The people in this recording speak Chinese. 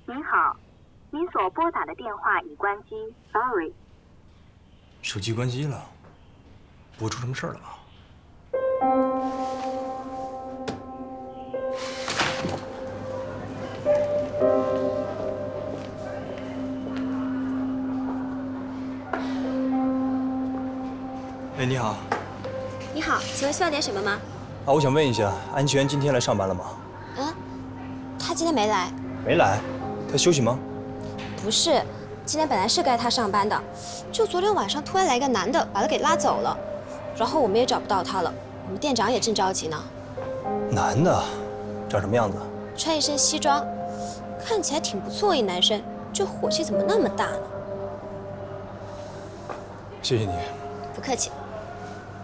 您好，您所拨打的电话已关机 ，sorry。 手机关机了，不会出什么事了吧？哎，你好。 你好，请问需要点什么吗？ 啊，我想问一下，安全今天来上班了吗？ 嗯，他今天没来。 没来，他休息吗？ 不是，今天本来是该他上班的，就昨天晚上突然来一个男的把他给拉走了，然后我们也找不到他了，我们店长也正着急呢。 男的，长什么样子？ 穿一身西装，看起来挺不错一男生，这火气怎么那么大呢？ 谢谢你。 不客气。